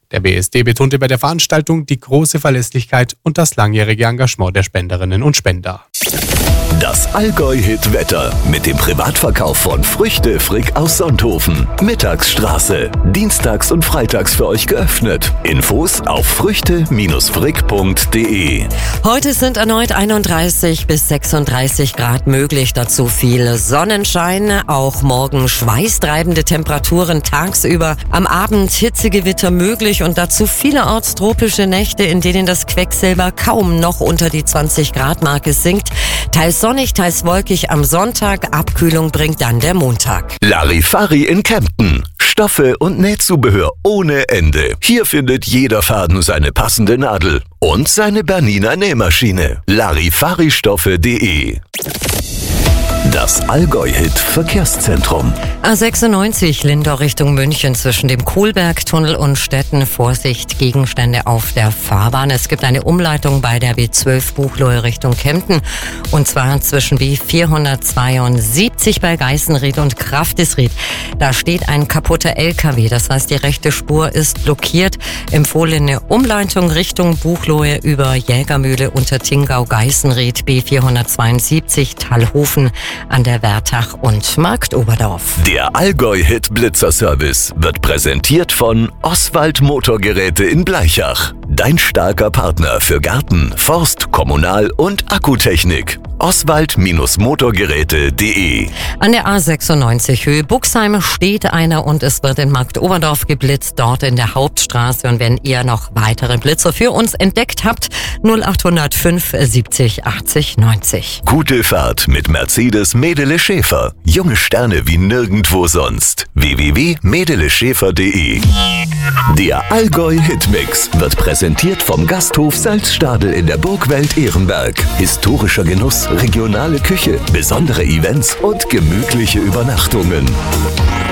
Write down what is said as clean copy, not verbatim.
Der BSD betonte bei der Veranstaltung die große Verlässlichkeit und das langjährige Engagement der Spenderinnen und Spender. Das Allgäu-Hit-Wetter mit dem Privatverkauf von Früchte Frick aus Sonthofen. Mittagsstraße. Dienstags und freitags für euch geöffnet. Infos auf früchte-frick.de. Heute sind erneut 31 bis 36 Grad möglich. Dazu viel Sonnenschein. Auch morgen schweißtreibende Temperaturen tagsüber. Am Abend Hitzegewitter möglich und dazu vielerorts tropische Nächte, in denen das Quecksilber kaum noch unter die 20-Grad-Marke sinkt. Teils sonnig, teils wolkig am Sonntag. Abkühlung bringt dann der Montag. Larifari in Kempten. Stoffe und Nähzubehör ohne Ende. Hier findet jeder Faden seine passende Nadel und seine Bernina Nähmaschine. Larifaristoffe.de. Das Allgäu-Hit-Verkehrszentrum. A96 Lindau Richtung München zwischen dem Kohlbergtunnel und Stetten. Vorsicht, Gegenstände auf der Fahrbahn. Es gibt eine Umleitung bei der B12 Buchloe Richtung Kempten. Und zwar zwischen B472 bei Geißenried und Kraftisried. Da steht ein kaputter LKW. Das heißt, die rechte Spur ist blockiert. Empfohlene Umleitung Richtung Buchloe über Jägermühle, Untertingau, Geißenried, B472 Thalhofen an der Wertach und Marktoberdorf. Der Allgäu-Hit-Blitzer-Service wird präsentiert von Oswald Motorgeräte in Blaichach. Dein starker Partner für Garten, Forst, Kommunal- und Akkutechnik. Oswald-Motorgeräte.de. An der A96 Höhe Buxheim steht einer und es wird in Marktoberdorf geblitzt, dort in der Hauptstraße. Und wenn ihr noch weitere Blitzer für uns entdeckt habt, 0805 70 80 90. Gute Fahrt mit Mercedes Medele Schäfer. Junge Sterne wie nirgendwo sonst. www.medeleschäfer.de. Der Allgäu-Hitmix wird präsentiert vom Gasthof Salzstadel in der Burgwelt Ehrenberg. Historischer Genuss, regionale Küche, besondere Events und gemütliche Übernachtungen.